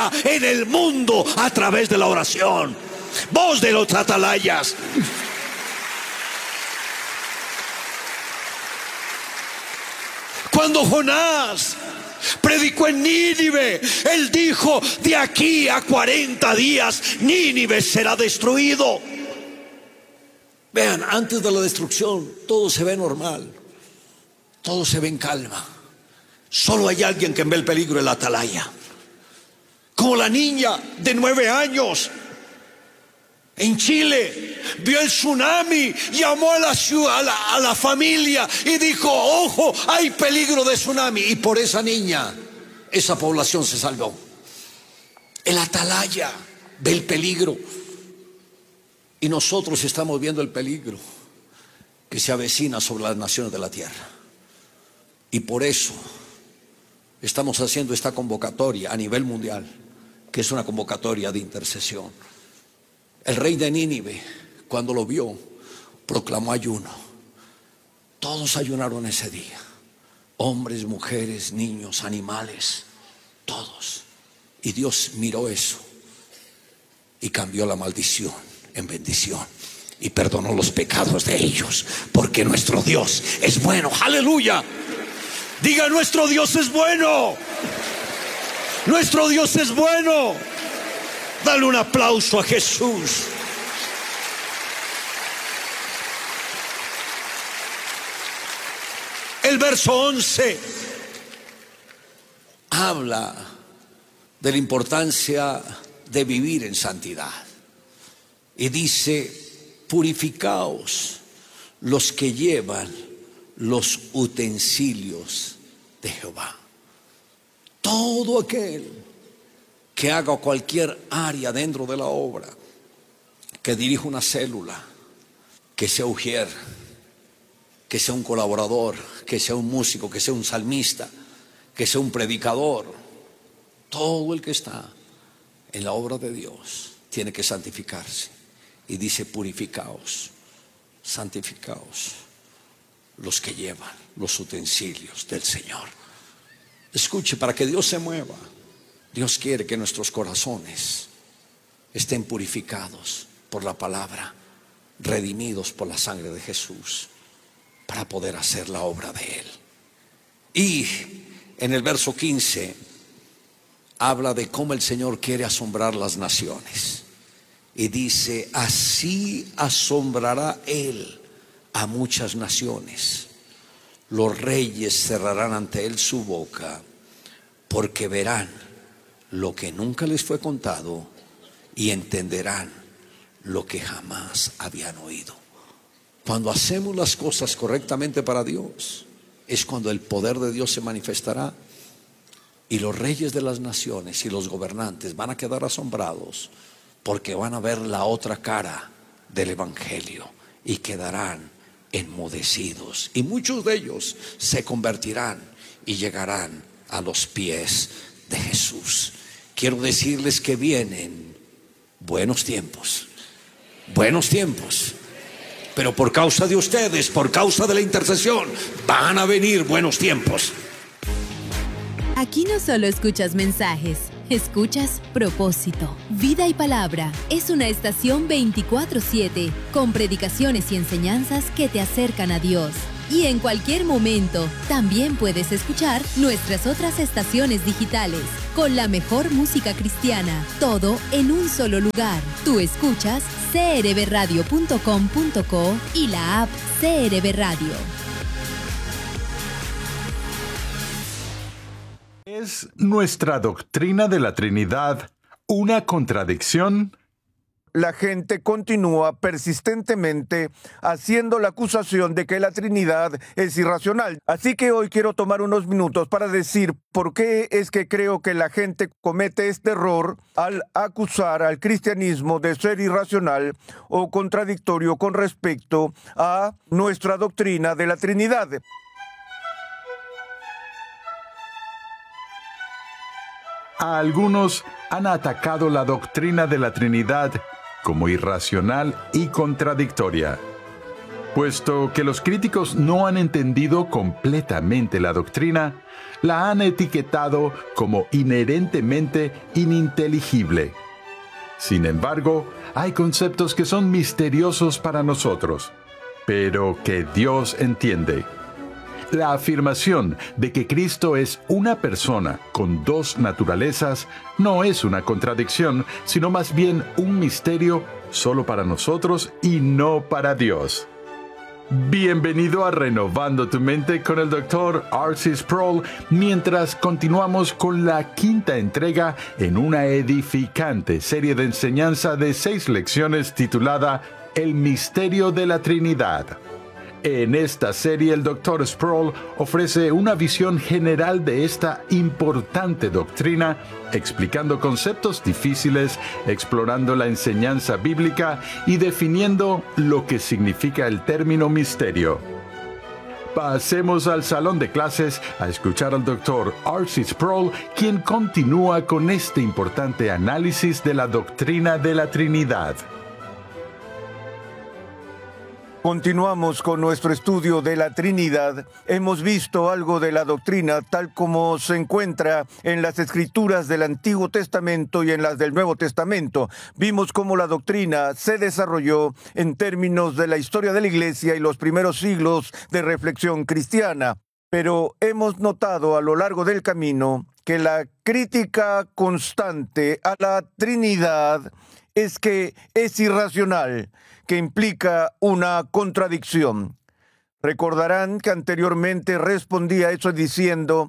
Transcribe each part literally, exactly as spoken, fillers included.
afuera en el mundo a través de la oración. Voz de los atalayas. Cuando Jonás predicó en Nínive, él dijo: de aquí a cuarenta días Nínive será destruido. Vean, antes de la destrucción todo se ve normal, todo se ve en calma. Solo hay alguien que ve el peligro en la atalaya. Como la niña de nueve años en Chile vio el tsunami, llamó a la ciudad, a la, a la familia y dijo: ojo, hay peligro de tsunami. Y por esa niña, esa población se salvó. El atalaya ve el peligro. Y nosotros estamos viendo el peligro que se avecina sobre las naciones de la tierra. Y por eso estamos haciendo esta convocatoria a nivel mundial, que es una convocatoria de intercesión. El rey de Nínive, cuando lo vio, proclamó ayuno. Todos ayunaron ese día. Hombres, mujeres, niños, animales, todos. Y Dios miró eso y cambió la maldición en bendición y perdonó los pecados de ellos, porque nuestro Dios es bueno. ¡Aleluya! Diga: nuestro Dios es bueno. Nuestro Dios es bueno. Dale un aplauso a Jesús. El verso once habla de la importancia de vivir en santidad. Y dice: purificaos los que llevan los utensilios de Jehová. Todo aquel que haga cualquier área dentro de la obra, que dirija una célula, que sea ujier, que sea un colaborador, que sea un músico, que sea un salmista, que sea un predicador, todo el que está en la obra de Dios tiene que santificarse. Y dice: purificaos, santificaos los que llevan los utensilios del Señor. Escuche, para que Dios se mueva, Dios quiere que nuestros corazones estén purificados por la palabra, redimidos por la sangre de Jesús, para poder hacer la obra de Él. Y en el verso quince habla de cómo el Señor quiere asombrar las naciones. Y dice: así asombrará Él a muchas naciones. Los reyes cerrarán ante Él su boca, porque verán lo que nunca les fue contado y entenderán lo que jamás habían oído. Cuando hacemos las cosas correctamente para Dios, es cuando el poder de Dios se manifestará, y los reyes de las naciones y los gobernantes van a quedar asombrados, porque van a ver la otra cara del evangelio y quedarán enmudecidos, y muchos de ellos se convertirán y llegarán a los pies de Jesús. Quiero decirles que vienen buenos tiempos, buenos tiempos, pero por causa de ustedes, por causa de la intercesión, van a venir buenos tiempos. Aquí no solo escuchas mensajes, escuchas propósito. Vida y Palabra es una estación veinticuatro siete con predicaciones y enseñanzas que te acercan a Dios. Y en cualquier momento también puedes escuchar nuestras otras estaciones digitales con la mejor música cristiana, todo en un solo lugar. Tú escuchas c r b radio punto com punto co y la app C R B Radio. ¿Es nuestra doctrina de la Trinidad una contradicción? La gente continúa persistentemente haciendo la acusación de que la Trinidad es irracional. Así que hoy quiero tomar unos minutos para decir por qué es que creo que la gente comete este error al acusar al cristianismo de ser irracional o contradictorio con respecto a nuestra doctrina de la Trinidad. A algunos han atacado la doctrina de la Trinidad como irracional y contradictoria, puesto que los críticos no han entendido completamente la doctrina. la han etiquetado como inherentemente ininteligible. Sin embargo, hay conceptos que son misteriosos para nosotros, pero que Dios entiende. La afirmación de que Cristo es una persona con dos naturalezas no es una contradicción, sino más bien un misterio solo para nosotros y no para Dios. Bienvenido a Renovando tu Mente con el doctor R C Sproul, mientras continuamos con la quinta entrega en una edificante serie de enseñanza de seis lecciones titulada El Misterio de la Trinidad. En esta serie, el doctor Sproul ofrece una visión general de esta importante doctrina, explicando conceptos difíciles, explorando la enseñanza bíblica y definiendo lo que significa el término misterio. Pasemos al salón de clases a escuchar al doctor R C Sproul, quien continúa con este importante análisis de la doctrina de la Trinidad. Continuamos con nuestro estudio de la Trinidad. Hemos visto algo de la doctrina tal como se encuentra en las escrituras del Antiguo Testamento y en las del Nuevo Testamento. Vimos cómo la doctrina se desarrolló en términos de la historia de la Iglesia y los primeros siglos de reflexión cristiana. Pero hemos notado a lo largo del camino que la crítica constante a la Trinidad es que es irracional, que implica una contradicción. Recordarán que anteriormente respondí a eso diciendo,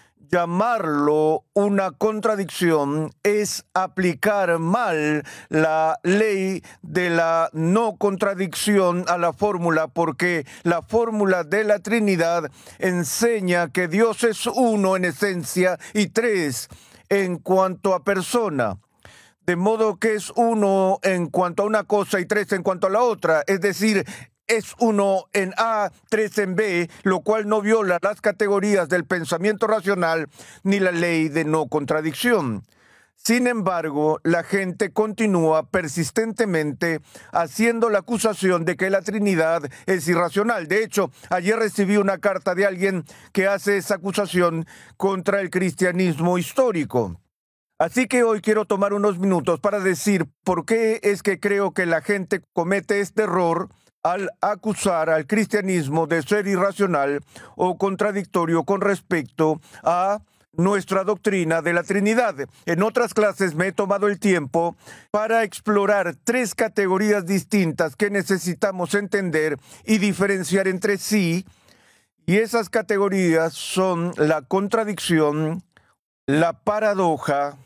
llamarlo una contradicción es aplicar mal la ley de la no contradicción a la fórmula, porque la fórmula de la Trinidad enseña que Dios es uno en esencia y tres en cuanto a persona. De modo que es uno en cuanto a una cosa y tres en cuanto a la otra. Es decir, es uno en A, tres en B, lo cual no viola las categorías del pensamiento racional ni la ley de no contradicción. Sin embargo, la gente continúa persistentemente haciendo la acusación de que la Trinidad es irracional. De hecho, ayer recibí una carta de alguien que hace esa acusación contra el cristianismo histórico. Así que hoy quiero tomar unos minutos para decir por qué es que creo que la gente comete este error al acusar al cristianismo de ser irracional o contradictorio con respecto a nuestra doctrina de la Trinidad. En otras clases me he tomado el tiempo para explorar tres categorías distintas que necesitamos entender y diferenciar entre sí, y esas categorías son la contradicción, la paradoja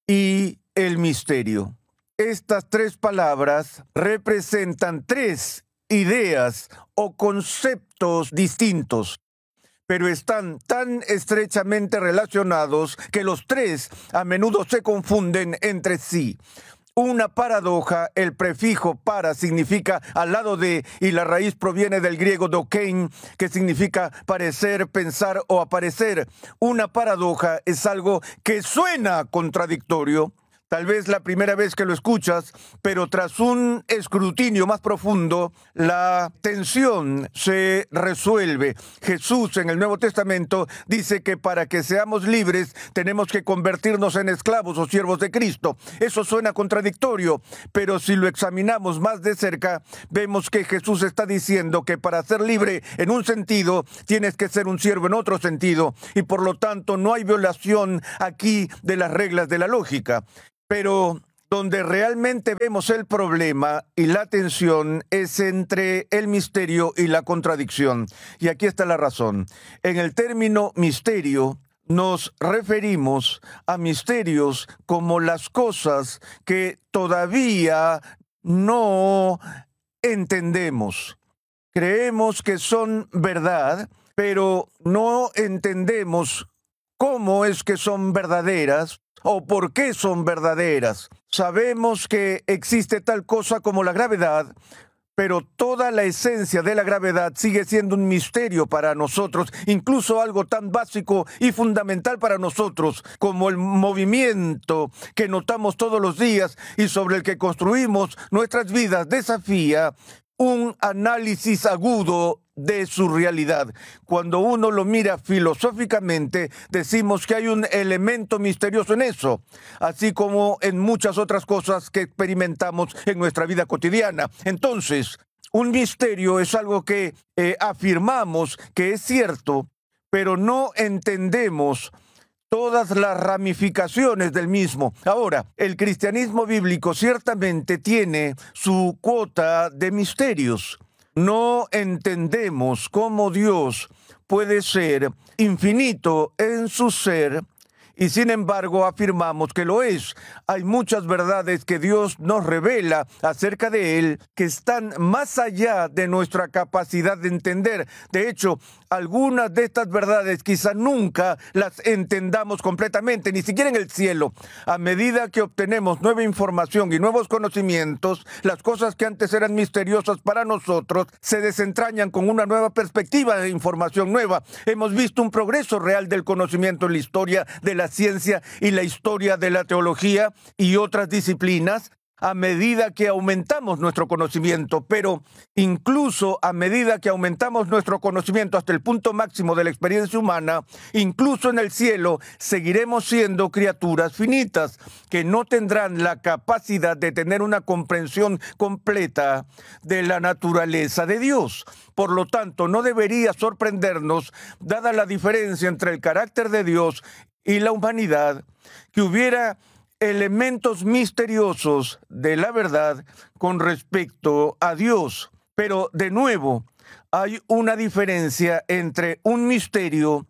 y el misterio. Estas tres palabras representan tres ideas o conceptos distintos, pero están tan estrechamente relacionados que los tres a menudo se confunden entre sí. Una paradoja, el prefijo para significa al lado de, y la raíz proviene del griego dokein, que significa parecer, pensar o aparecer. Una paradoja es algo que suena contradictorio, tal vez la primera vez que lo escuchas, pero tras un escrutinio más profundo, la tensión se resuelve. Jesús en el Nuevo Testamento dice que para que seamos libres tenemos que convertirnos en esclavos o siervos de Cristo. Eso suena contradictorio, pero si lo examinamos más de cerca, vemos que Jesús está diciendo que para ser libre en un sentido, tienes que ser un siervo en otro sentido, y por lo tanto no hay violación aquí de las reglas de la lógica. Pero donde realmente vemos el problema y la tensión es entre el misterio y la contradicción. Y aquí está la razón. En el término misterio nos referimos a misterios como las cosas que todavía no entendemos. Creemos que son verdad, pero no entendemos cómo es que son verdaderas o por qué son verdaderas. Sabemos que existe tal cosa como la gravedad, pero toda la esencia de la gravedad sigue siendo un misterio para nosotros, incluso algo tan básico y fundamental para nosotros como el movimiento que notamos todos los días y sobre el que construimos nuestras vidas desafía un análisis agudo de su realidad. Cuando uno lo mira filosóficamente, decimos que hay un elemento misterioso en eso, así como en muchas otras cosas que experimentamos en nuestra vida cotidiana. Entonces, un misterio es algo que eh, afirmamos que es cierto, pero no entendemos todas las ramificaciones del mismo. Ahora, el cristianismo bíblico ciertamente tiene su cuota de misterios. No entendemos cómo Dios puede ser infinito en su ser y sin embargo afirmamos que lo es. Hay muchas verdades que Dios nos revela acerca de Él que están más allá de nuestra capacidad de entender. De hecho, algunas de estas verdades quizá nunca las entendamos completamente, ni siquiera en el cielo. A medida que obtenemos nueva información y nuevos conocimientos, las cosas que antes eran misteriosas para nosotros se desentrañan con una nueva perspectiva de información nueva. Hemos visto un progreso real del conocimiento en la historia de la ciencia y la historia de la teología y otras disciplinas a medida que aumentamos nuestro conocimiento, pero incluso a medida que aumentamos nuestro conocimiento hasta el punto máximo de la experiencia humana, incluso en el cielo seguiremos siendo criaturas finitas que no tendrán la capacidad de tener una comprensión completa de la naturaleza de Dios. Por lo tanto, no debería sorprendernos, dada la diferencia entre el carácter de Dios y la humanidad, que hubiera elementos misteriosos de la verdad con respecto a Dios. Pero, de nuevo, hay una diferencia entre un misterio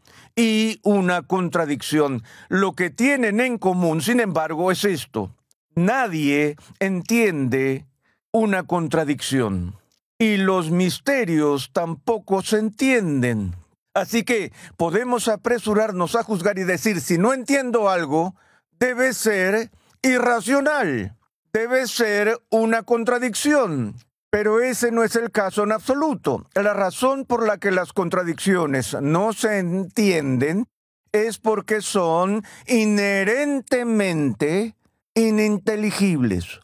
y una contradicción. Lo que tienen en común, sin embargo, es esto: nadie entiende una contradicción y los misterios tampoco se entienden. Así que podemos apresurarnos a juzgar y decir, si no entiendo algo, debe ser irracional, debe ser una contradicción. Pero ese no es el caso en absoluto. La razón por la que las contradicciones no se entienden es porque son inherentemente ininteligibles.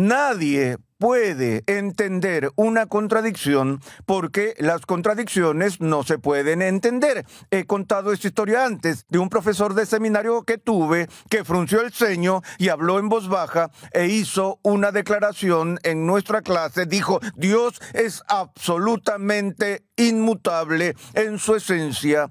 Nadie puede entender una contradicción porque las contradicciones no se pueden entender. He contado esta historia antes de un profesor de seminario que tuve que frunció el ceño y habló en voz baja e hizo una declaración en nuestra clase. Dijo: Dios es absolutamente inmutable en su esencia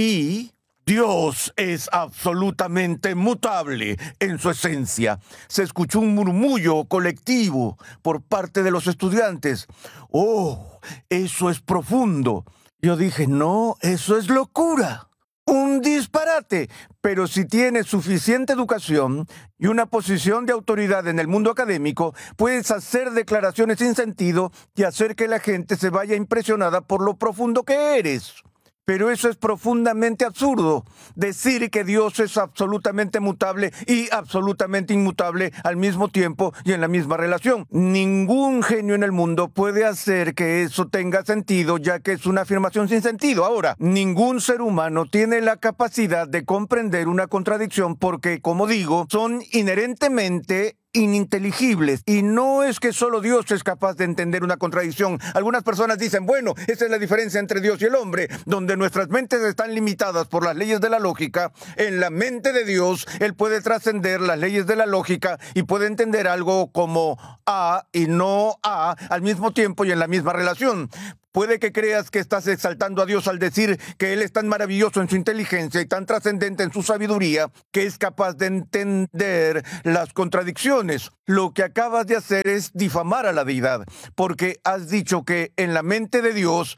y Dios es absolutamente mutable en su esencia. Se escuchó un murmullo colectivo por parte de los estudiantes. ¡Oh, eso es profundo! Yo dije, no, eso es locura. Un disparate. Pero si tienes suficiente educación y una posición de autoridad en el mundo académico, puedes hacer declaraciones sin sentido y hacer que la gente se vaya impresionada por lo profundo que eres. Pero eso es profundamente absurdo, decir que Dios es absolutamente mutable y absolutamente inmutable al mismo tiempo y en la misma relación. Ningún genio en el mundo puede hacer que eso tenga sentido, ya que es una afirmación sin sentido. Ahora, ningún ser humano tiene la capacidad de comprender una contradicción porque, como digo, son inherentemente ininteligibles. Y no es que solo Dios es capaz de entender una contradicción. Algunas personas dicen, bueno, esa es la diferencia entre Dios y el hombre, donde nuestras mentes están limitadas por las leyes de la lógica. En la mente de Dios, Él puede trascender las leyes de la lógica y puede entender algo como A y no A al mismo tiempo y en la misma relación. Puede que creas que estás exaltando a Dios al decir que Él es tan maravilloso en su inteligencia y tan trascendente en su sabiduría que es capaz de entender las contradicciones. Lo que acabas de hacer es difamar a la deidad, porque has dicho que en la mente de Dios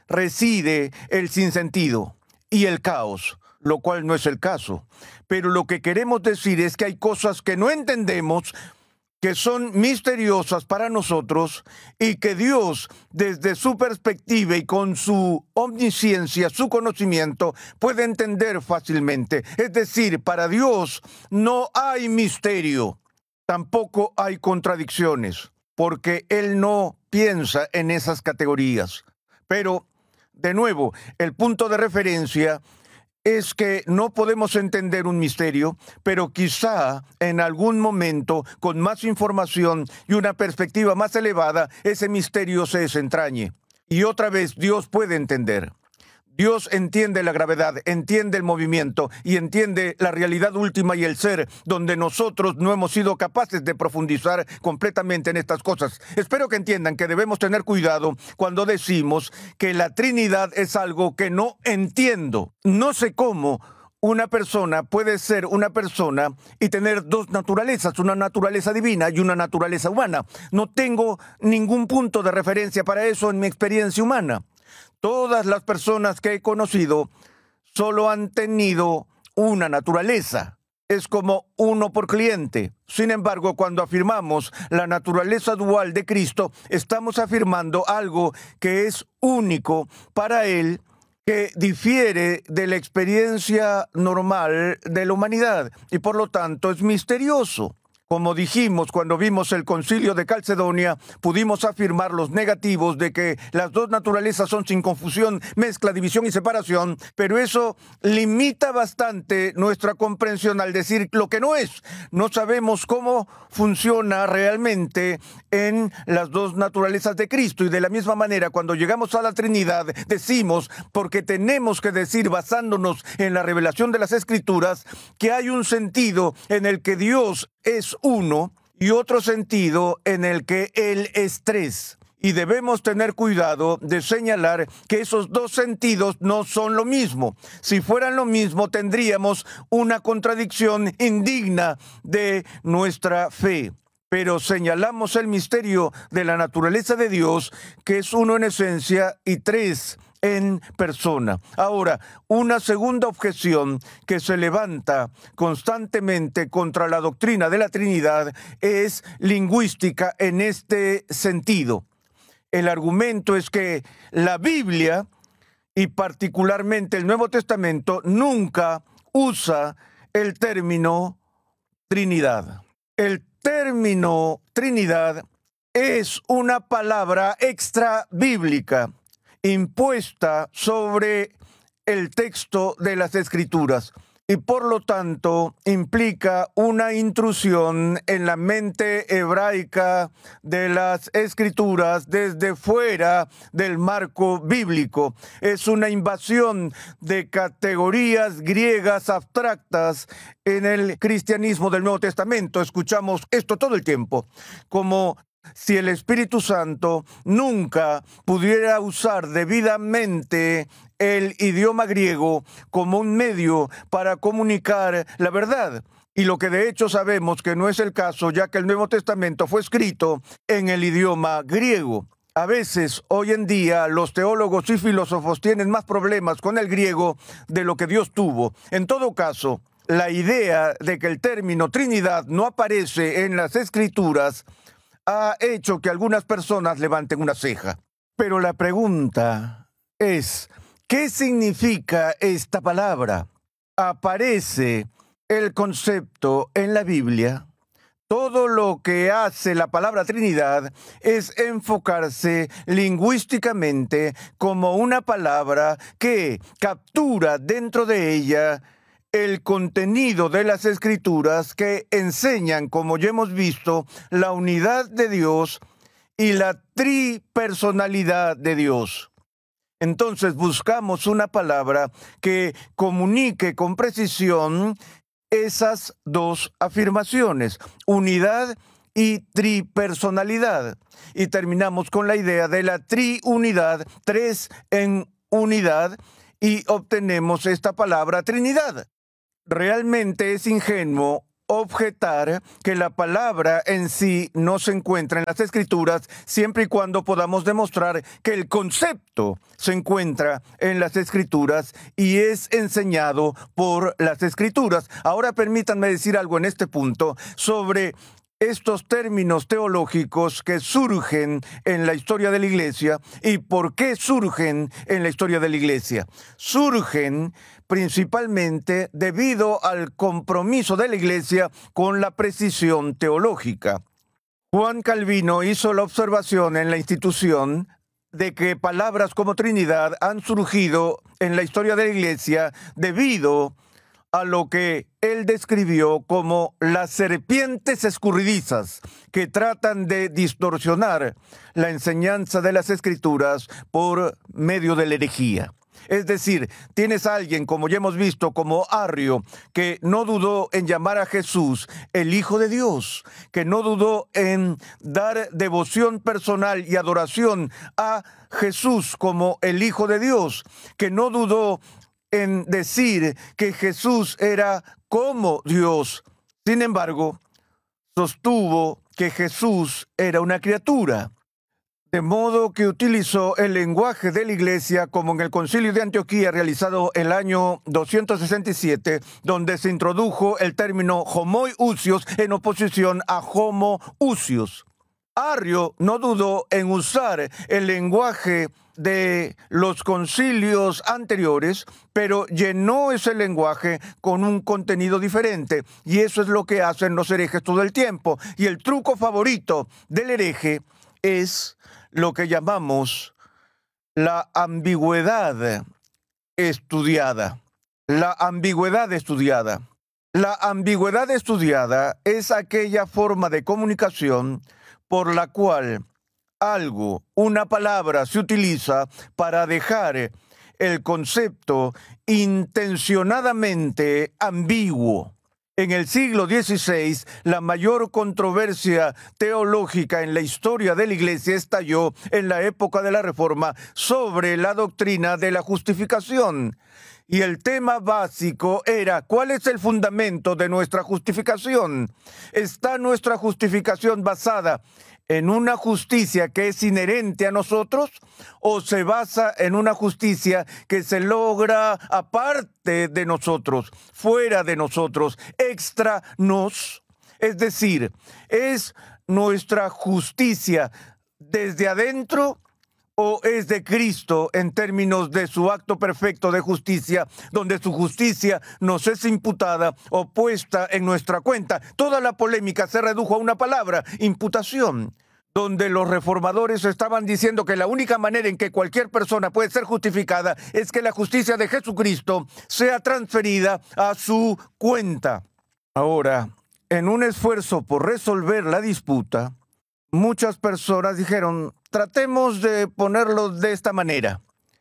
reside el sinsentido y el caos, lo cual no es el caso. Pero lo que queremos decir es que hay cosas que no entendemos, que son misteriosas para nosotros y que Dios, desde su perspectiva y con su omnisciencia, su conocimiento, puede entender fácilmente. Es decir, para Dios no hay misterio, tampoco hay contradicciones, porque Él no piensa en esas categorías. Pero, de nuevo, el punto de referencia es que no podemos entender un misterio, pero quizá en algún momento, con más información y una perspectiva más elevada, ese misterio se desentrañe. Y otra vez, Dios puede entender. Dios entiende la gravedad, entiende el movimiento y entiende la realidad última y el ser, donde nosotros no hemos sido capaces de profundizar completamente en estas cosas. Espero que entiendan que debemos tener cuidado cuando decimos que la Trinidad es algo que no entiendo. No sé cómo una persona puede ser una persona y tener dos naturalezas, una naturaleza divina y una naturaleza humana. No tengo ningún punto de referencia para eso en mi experiencia humana. Todas las personas que he conocido solo han tenido una naturaleza. Es como uno por cliente. Sin embargo, cuando afirmamos la naturaleza dual de Cristo, estamos afirmando algo que es único para Él, que difiere de la experiencia normal de la humanidad y por lo tanto es misterioso. Como dijimos cuando vimos el concilio de Calcedonia, pudimos afirmar los negativos de que las dos naturalezas son sin confusión, mezcla, división y separación, pero eso limita bastante nuestra comprensión al decir lo que no es. No sabemos cómo funciona realmente en las dos naturalezas de Cristo y de la misma manera cuando llegamos a la Trinidad decimos, porque tenemos que decir basándonos en la revelación de las Escrituras, que hay un sentido en el que Dios es uno y otro sentido en el que Él es tres. Y debemos tener cuidado de señalar que esos dos sentidos no son lo mismo. Si fueran lo mismo, tendríamos una contradicción indigna de nuestra fe. Pero señalamos el misterio de la naturaleza de Dios, que es uno en esencia y tres en persona. Ahora, una segunda objeción que se levanta constantemente contra la doctrina de la Trinidad es lingüística en este sentido. El argumento es que la Biblia, y particularmente el Nuevo Testamento, nunca usa el término Trinidad. El término Trinidad es una palabra extra bíblica impuesta sobre el texto de las Escrituras y por lo tanto implica una intrusión en la mente hebraica de las Escrituras desde fuera del marco bíblico. Es una invasión de categorías griegas abstractas en el cristianismo del Nuevo Testamento. Escuchamos esto todo el tiempo, como si el Espíritu Santo nunca pudiera usar debidamente el idioma griego como un medio para comunicar la verdad. Y lo que de hecho sabemos que no es el caso, ya que el Nuevo Testamento fue escrito en el idioma griego. A veces, hoy en día, los teólogos y filósofos tienen más problemas con el griego de lo que Dios tuvo. En todo caso, la idea de que el término Trinidad no aparece en las Escrituras ha hecho que algunas personas levanten una ceja. Pero la pregunta es, ¿qué significa esta palabra? ¿Aparece el concepto en la Biblia? Todo lo que hace la palabra Trinidad es enfocarse lingüísticamente como una palabra que captura dentro de ella el contenido de las Escrituras que enseñan, como ya hemos visto, la unidad de Dios y la tripersonalidad de Dios. Entonces buscamos una palabra que comunique con precisión esas dos afirmaciones, unidad y tripersonalidad. Y terminamos con la idea de la triunidad, tres en unidad, y obtenemos esta palabra Trinidad. Realmente es ingenuo objetar que la palabra en sí no se encuentra en las Escrituras siempre y cuando podamos demostrar que el concepto se encuentra en las Escrituras y es enseñado por las Escrituras. Ahora permítanme decir algo en este punto sobre estos términos teológicos que surgen en la historia de la Iglesia y por qué surgen en la historia de la Iglesia. Surgen principalmente debido al compromiso de la Iglesia con la precisión teológica. Juan Calvino hizo la observación en la institución de que palabras como Trinidad han surgido en la historia de la Iglesia debido a lo que él describió como las serpientes escurridizas que tratan de distorsionar la enseñanza de las Escrituras por medio de la herejía. Es decir, tienes a alguien, como ya hemos visto, como Arrio, que no dudó en llamar a Jesús el Hijo de Dios, que no dudó en dar devoción personal y adoración a Jesús como el Hijo de Dios, que no dudó en decir que Jesús era como Dios. Sin embargo, sostuvo que Jesús era una criatura. De modo que utilizó el lenguaje de la Iglesia como en el Concilio de Antioquía realizado el año doscientos sesenta y siete, donde se introdujo el término homoiousios en oposición a homoousios. Arrio no dudó en usar el lenguaje de los concilios anteriores, pero llenó ese lenguaje con un contenido diferente, y eso es lo que hacen los herejes todo el tiempo. Y el truco favorito del hereje es lo que llamamos la ambigüedad estudiada. La ambigüedad estudiada. La ambigüedad estudiada es aquella forma de comunicación por la cual algo, una palabra, se utiliza para dejar el concepto intencionadamente ambiguo. En el siglo dieciséis, la mayor controversia teológica en la historia de la Iglesia estalló en la época de la Reforma sobre la doctrina de la justificación. Y el tema básico era: ¿cuál es el fundamento de nuestra justificación? ¿Está nuestra justificación basada en una justicia que es inherente a nosotros, o se basa en una justicia que se logra aparte de nosotros, fuera de nosotros, extra nos? Es decir, ¿es nuestra justicia desde adentro o es de Cristo en términos de su acto perfecto de justicia, donde su justicia nos es imputada o puesta en nuestra cuenta? Toda la polémica se redujo a una palabra: imputación, donde los reformadores estaban diciendo que la única manera en que cualquier persona puede ser justificada es que la justicia de Jesucristo sea transferida a su cuenta. Ahora, en un esfuerzo por resolver la disputa, muchas personas dijeron: tratemos de ponerlo de esta manera,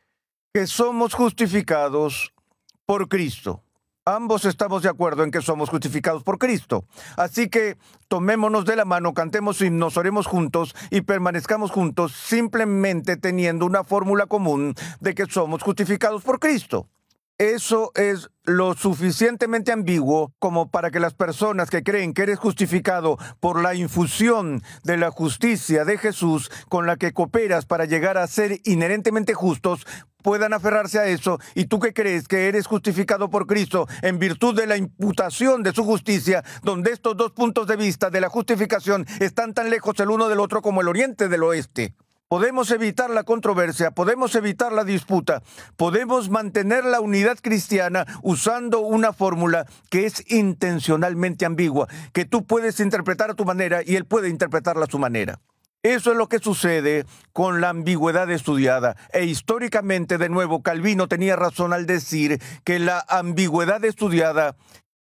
que somos justificados por Cristo. Ambos estamos de acuerdo en que somos justificados por Cristo. Así que tomémonos de la mano, cantemos himnos, oremos juntos y permanezcamos juntos, simplemente teniendo una fórmula común de que somos justificados por Cristo. Eso es lo suficientemente ambiguo como para que las personas que creen que eres justificado por la infusión de la justicia de Jesús con la que cooperas para llegar a ser inherentemente justos puedan aferrarse a eso, y tú que crees que eres justificado por Cristo en virtud de la imputación de su justicia, donde estos dos puntos de vista de la justificación están tan lejos el uno del otro como el oriente del oeste. Podemos evitar la controversia, podemos evitar la disputa, podemos mantener la unidad cristiana usando una fórmula que es intencionalmente ambigua, que tú puedes interpretar a tu manera y él puede interpretarla a su manera. Eso es lo que sucede con la ambigüedad estudiada. E históricamente, de nuevo, Calvino tenía razón al decir que la ambigüedad estudiada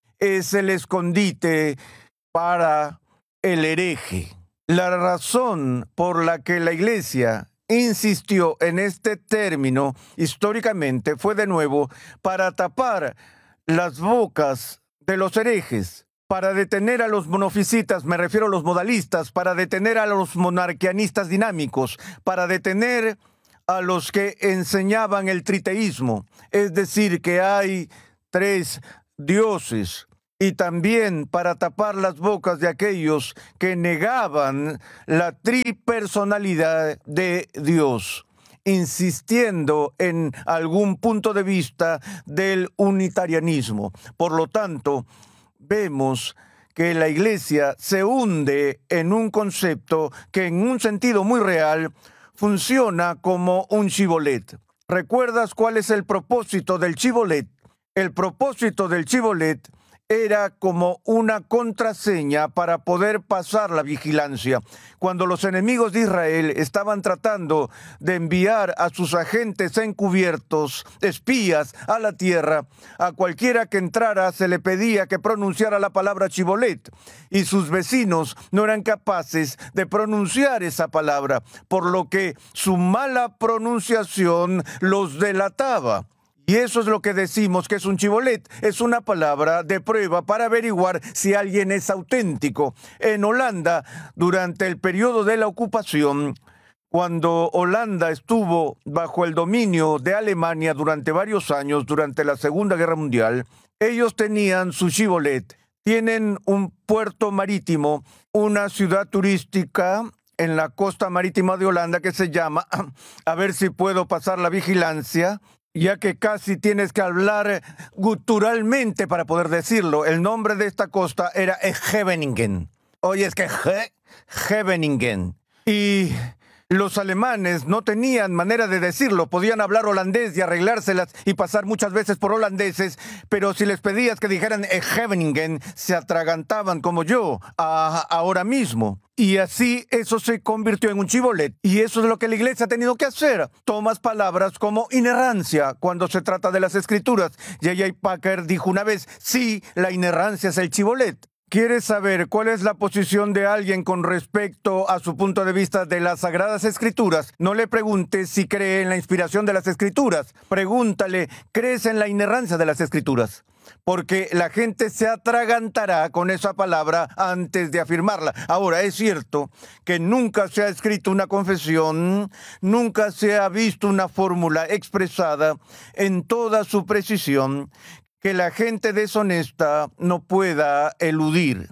es el escondite para el hereje. La razón por la que la Iglesia insistió en este término históricamente fue de nuevo para tapar las bocas de los herejes, para detener a los monofisitas, me refiero a los modalistas, para detener a los monarquianistas dinámicos, para detener a los que enseñaban el triteísmo, es decir, que hay tres dioses, y también para tapar las bocas de aquellos que negaban la tripersonalidad de Dios, insistiendo en algún punto de vista del unitarianismo. Por lo tanto, vemos que la Iglesia se hunde en un concepto que en un sentido muy real funciona como un chibolet. ¿Recuerdas cuál es el propósito del chibolet? El propósito del chibolet era como una contraseña para poder pasar la vigilancia. Cuando los enemigos de Israel estaban tratando de enviar a sus agentes encubiertos, espías, a la tierra, a cualquiera que entrara se le pedía que pronunciara la palabra Chibolet, y sus vecinos no eran capaces de pronunciar esa palabra, por lo que su mala pronunciación los delataba. Y eso es lo que decimos que es un chibolet. Es una palabra de prueba para averiguar si alguien es auténtico. En Holanda, durante el periodo de la ocupación, cuando Holanda estuvo bajo el dominio de Alemania durante varios años, durante la Segunda Guerra Mundial, ellos tenían su chibolet. Tienen un puerto marítimo, una ciudad turística en la costa marítima de Holanda que se llama, a ver si puedo pasar la vigilancia, ya que casi tienes que hablar guturalmente para poder decirlo. El nombre de esta costa era Scheveningen. Oye, es que Scheveningen. Y los alemanes no tenían manera de decirlo. Podían hablar holandés y arreglárselas y pasar muchas veces por holandeses, pero si les pedías que dijeran Scheveningen, se atragantaban como yo a, ahora mismo. Y así eso se convirtió en un chibolet. Y eso es lo que la iglesia ha tenido que hacer. Tomas palabras como inerrancia cuando se trata de las escrituras. J J Packer dijo una vez, sí, la inerrancia es el chibolet. ¿Quieres saber cuál es la posición de alguien con respecto a su punto de vista de las Sagradas Escrituras? No le preguntes si cree en la inspiración de las Escrituras. Pregúntale, ¿crees en la inerrancia de las Escrituras? Porque la gente se atragantará con esa palabra antes de afirmarla. Ahora, es cierto que nunca se ha escrito una confesión, nunca se ha visto una fórmula expresada en toda su precisión que la gente deshonesta no pueda eludir.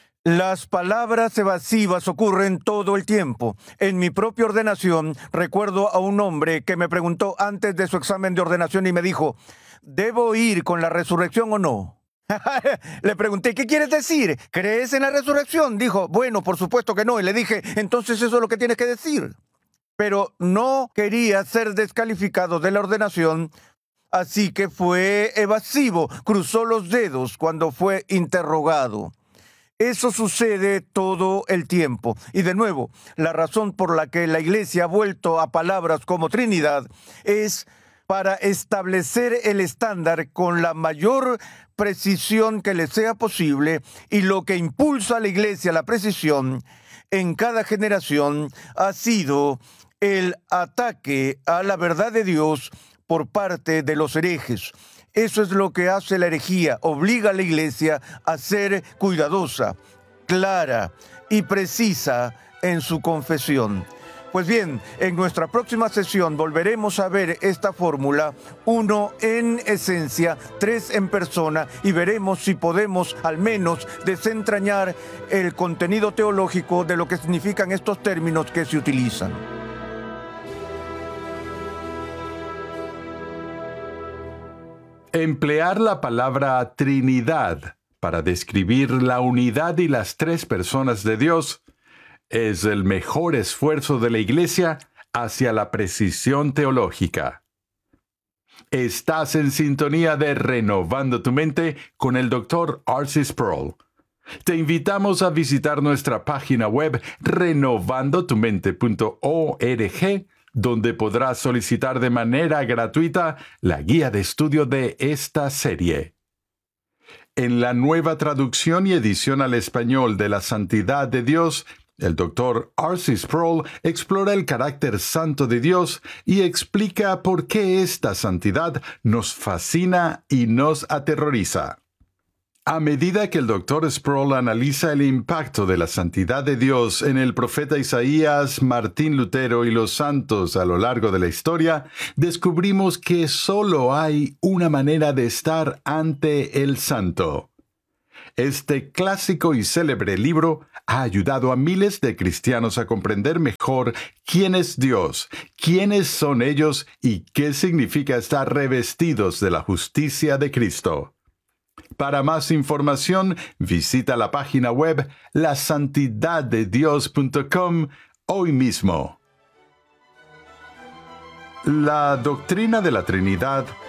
Las palabras evasivas ocurren todo el tiempo. En mi propia ordenación, recuerdo a un hombre que me preguntó antes de su examen de ordenación y me dijo, ¿debo ir con la resurrección o no? Le pregunté, ¿qué quieres decir? ¿Crees en la resurrección? Dijo, bueno, por supuesto que no. Y le dije, entonces eso es lo que tienes que decir. Pero no quería ser descalificado de la ordenación, así que fue evasivo, cruzó los dedos cuando fue interrogado. Eso sucede todo el tiempo. Y de nuevo, la razón por la que la Iglesia ha vuelto a palabras como Trinidad es para establecer el estándar con la mayor precisión que le sea posible, y lo que impulsa a la Iglesia a la precisión en cada generación ha sido el ataque a la verdad de Dios por parte de los herejes. Eso es lo que hace la herejía, obliga a la Iglesia a ser cuidadosa, clara y precisa en su confesión. Pues bien, en nuestra próxima sesión volveremos a ver esta fórmula, uno en esencia, tres en persona, y veremos si podemos al menos desentrañar el contenido teológico de lo que significan estos términos que se utilizan. Emplear la palabra Trinidad para describir la unidad y las tres personas de Dios es el mejor esfuerzo de la Iglesia hacia la precisión teológica. Estás en sintonía de Renovando tu Mente con el doctor R C Sproul. Te invitamos a visitar nuestra página web renovando tu mente punto org, donde podrás solicitar de manera gratuita la guía de estudio de esta serie. En la nueva traducción y edición al español de la Santidad de Dios, el doctor R C Sproul explora el carácter santo de Dios y explica por qué esta santidad nos fascina y nos aterroriza. A medida que el doctor Sproul analiza el impacto de la santidad de Dios en el profeta Isaías, Martín Lutero y los santos a lo largo de la historia, descubrimos que solo hay una manera de estar ante el santo. Este clásico y célebre libro ha ayudado a miles de cristianos a comprender mejor quién es Dios, quiénes son ellos y qué significa estar revestidos de la justicia de Cristo. Para más información, visita la página web la santidad de dios punto com hoy mismo. La doctrina de la Trinidad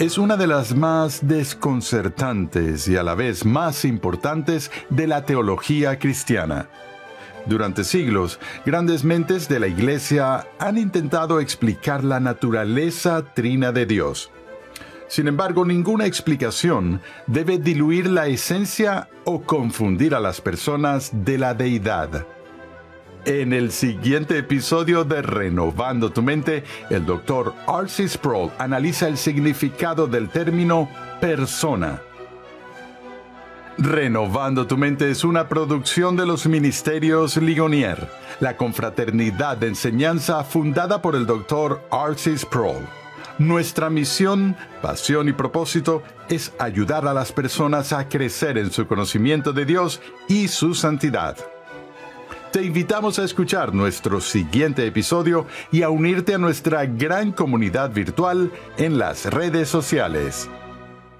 es una de las más desconcertantes y a la vez más importantes de la teología cristiana. Durante siglos, grandes mentes de la Iglesia han intentado explicar la naturaleza trina de Dios. Sin embargo, ninguna explicación debe diluir la esencia o confundir a las personas de la deidad. En el siguiente episodio de Renovando tu Mente, el doctor R C Sproul analiza el significado del término persona. Renovando tu Mente es una producción de los Ministerios Ligonier, la confraternidad de enseñanza fundada por el doctor R C Sproul. Nuestra misión, pasión y propósito es ayudar a las personas a crecer en su conocimiento de Dios y su santidad. Te invitamos a escuchar nuestro siguiente episodio y a unirte a nuestra gran comunidad virtual en las redes sociales.